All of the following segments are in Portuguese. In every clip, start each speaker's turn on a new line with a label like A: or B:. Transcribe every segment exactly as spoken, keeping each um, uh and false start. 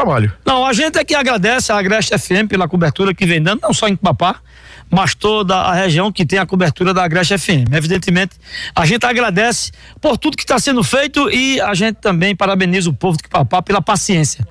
A: trabalho.
B: Não, a gente é que agradece a Agreste F M pela cobertura que vem dando, não só em Papá, mas toda a região que tem a cobertura da Agreste F M. Evidentemente, a gente agradece por tudo que está sendo feito e a gente também parabeniza o povo de Papá pela paciência.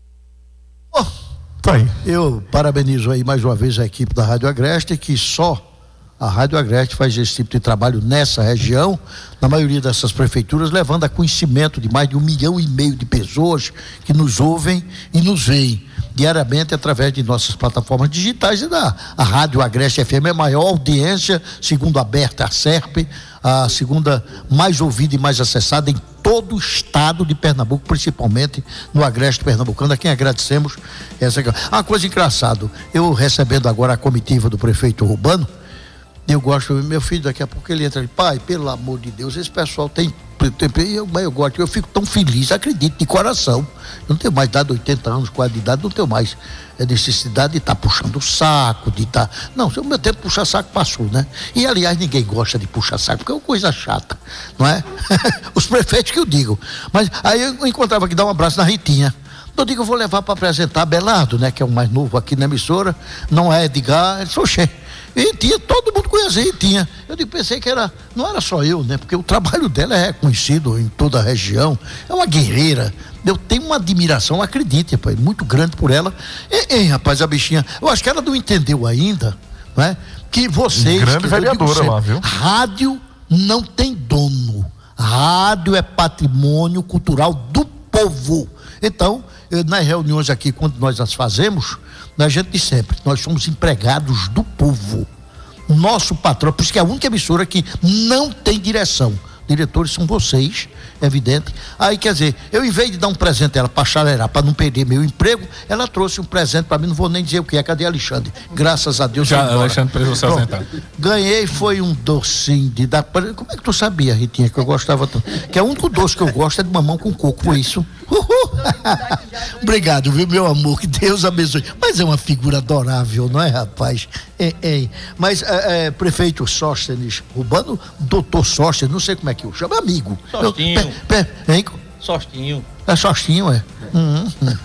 C: Oh, tá aí. Eu parabenizo aí mais uma vez a equipe da Rádio Agreste, que só a Rádio Agreste faz esse tipo de trabalho nessa região, na maioria dessas prefeituras, levando a conhecimento de mais de um milhão e meio de pessoas que nos ouvem e nos veem diariamente através de nossas plataformas digitais e da a Rádio Agreste F M, é a maior audiência, segundo a Berta a Serpe, a segunda mais ouvida e mais acessada em todo o estado de Pernambuco, principalmente no Agreste Pernambucano, a quem agradecemos essa. Ah, coisa engraçada, eu recebendo agora a comitiva do prefeito Urbano, eu gosto, meu filho daqui a pouco ele entra ali, pai, pelo amor de Deus, esse pessoal tem, tem eu, eu gosto, eu fico tão feliz, acredito, de coração, eu não tenho mais idade, oitenta anos, quase de idade, não tenho mais é, necessidade de estar tá puxando o saco, de estar, tá, não, o meu tempo de puxar saco passou, né? E aliás, ninguém gosta de puxar saco, porque é uma coisa chata, não é? Os prefeitos que eu digo, mas aí eu encontrava aqui, dar um abraço na Ritinha. Eu digo, eu vou levar para apresentar Belardo, né? Que é o mais novo aqui na emissora, não é Edgar, ele disse, oxê, Ritinha, todo mundo conhece a Ritinha. Eu digo, pensei que era, não era só eu, né? Porque o trabalho dela é reconhecido em toda a região, é uma guerreira. Eu tenho uma admiração, acredite, rapaz, muito grande por ela. E, e rapaz, a bichinha, eu acho que ela não entendeu ainda, né? Que vocês...
A: Grande
C: que,
A: vereadora
C: sempre,
A: lá, viu?
C: Rádio não tem dono. Rádio é patrimônio cultural do povo. Então, eu, nas reuniões aqui, quando nós as fazemos, a gente diz sempre, nós somos empregados do povo. Nosso patrão, por isso que é a única emissora que não tem direção. Diretores são vocês, é evidente. Aí, quer dizer, eu em vez de dar um presente a ela para chalerar, para não perder meu emprego, ela trouxe um presente para mim, não vou nem dizer o que é. Cadê Alexandre? Graças a Deus.
A: Já, Alexandre precisou se ausentar.
C: Ganhei, foi um docinho de dar. Como é que tu sabia, Ritinha, que eu gostava tanto? Que é o único doce que eu gosto é de mamão com coco, foi isso. Uhul. Obrigado, viu, meu amor, que Deus abençoe. Mas é uma figura adorável, não é, rapaz? É, é. Mas é, é, prefeito Sóstenes Urbano, doutor Sóstenes, não sei como é que eu chamo, amigo.
D: Sostinho.
C: Eu, pe, pe, hein?
D: Sostinho.
C: É Sostinho, é? Hum, hum, hum.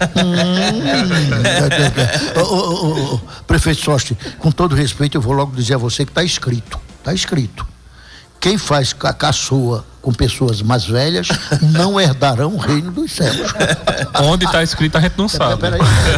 C: oh, oh, oh, oh. Prefeito Sóstenes, com todo respeito, eu vou logo dizer a você que está escrito, está escrito. Quem faz a caçoa com pessoas mais velhas não herdarão o reino dos céus.
A: Onde está escrito a gente não sabe.
C: Peraí.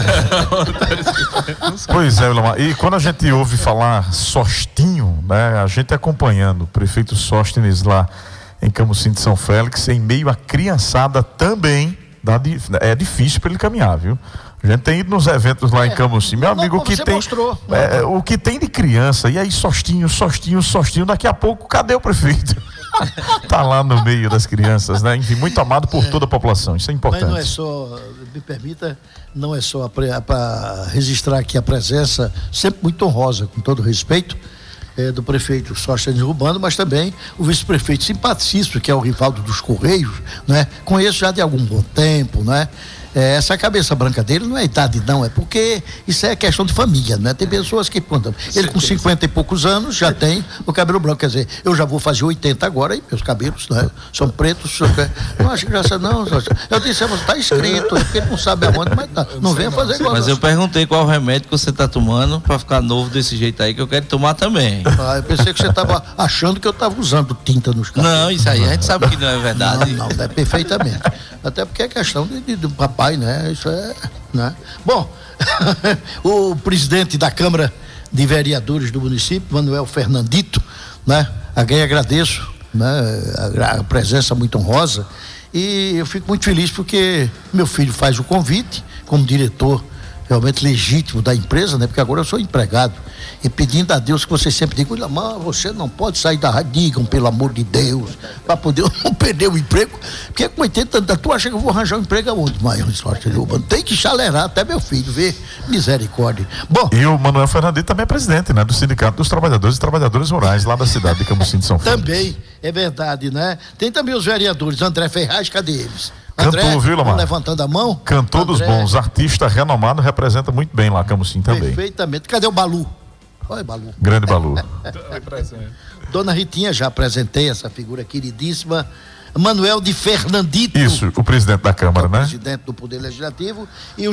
A: Pois é, Wilmar. E quando a gente ouve falar Sostinho, né, a gente acompanhando o prefeito Sóstenes lá em Camusim de São Félix, em meio à criançada também, dá, é difícil para ele caminhar, viu? A gente tem ido nos eventos lá é, em Camusim, meu amigo, o que tem mostrou, é, o que tem de criança, e aí Sostinho, Sostinho, Sostinho, daqui a pouco, cadê o prefeito? Tá lá no meio das crianças, né? Enfim, muito amado por é, toda a população, isso é importante.
C: Mas não é só, me permita, não é só para registrar aqui a presença, sempre muito honrosa, com todo respeito, é, do prefeito Sóstenes Urbano, mas também o vice-prefeito simpaticíssimo, que é o Rivaldo dos Correios, né? Conheço já de algum bom tempo, né? É, essa cabeça branca dele não é idade não, é porque isso é questão de família, né? Tem pessoas que, quando ele com cinquenta e poucos anos já tem o cabelo branco, quer dizer, eu já vou fazer oitenta agora e meus cabelos, né, são pretos, não acho graça não, eu disse, você tá escrito, porque ele não sabe aonde, mas tá, não venha fazer igual.
D: Mas eu perguntei qual remédio que você tá tomando pra ficar novo desse jeito aí, que eu quero tomar também.
C: Ah, eu pensei que você tava achando que eu tava usando tinta nos cabelos.
D: Não, isso aí a gente sabe que não é verdade.
C: Não, não, é perfeitamente, até porque é questão de, de, do papai, né? Isso é, né? Bom, o presidente da Câmara de Vereadores do município, Manuel Fernandito, né? A quem agradeço, né? A, a presença muito honrosa, e eu fico muito feliz porque meu filho faz o convite como diretor realmente legítimo da empresa, né? Porque agora eu sou empregado, e pedindo a Deus que vocês sempre digam, Wilmar, você não pode sair da rádio, digam pelo amor de Deus, para poder não perder o emprego, porque com oitenta anos, tu acha que eu vou arranjar um emprego aonde, Maior? Tem que chalerar até meu filho, ver, misericórdia. Bom,
A: e o Manuel Fernandito também é presidente, né? Do Sindicato dos Trabalhadores e Trabalhadoras Rurais, lá da cidade de Camusim de São Félix.
C: Também, é verdade, né? Tem também os vereadores, André Ferraz, cadê eles?
A: André, cantor, viu, Lamar?
C: Levantando a mão.
A: Cantor André, dos bons, artista renomado, representa muito bem lá Camusim também.
C: Perfeitamente. Cadê o Balu? Olha, Balu.
A: Grande Balu.
C: Dona Ritinha, já apresentei essa figura queridíssima. Manuel de Fernandito.
A: Isso, o presidente da Câmara,
C: é o
A: né?
C: Presidente do Poder Legislativo. E o